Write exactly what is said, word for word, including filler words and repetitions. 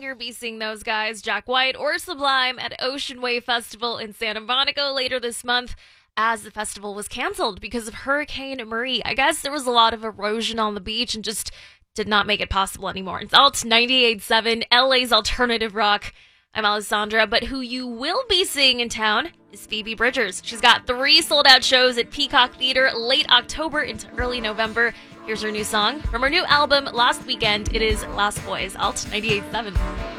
you're be seeing those guys, Jack White or Sublime, at Ocean Wave Festival in Santa Monica later this month, as the festival was canceled because of Hurricane Marie. I guess there was a lot of erosion on the beach and just did not make it possible anymore. It's Alt ninety-eight point seven, L A's alternative rock. I'm Alessandra, but who you will be seeing in town is Phoebe Bridgers. She's got three sold-out shows at Peacock Theater late October into early November. Here's her new song from her new album, Last Weekend. It is Last Boys, Alt ninety-eight point seven.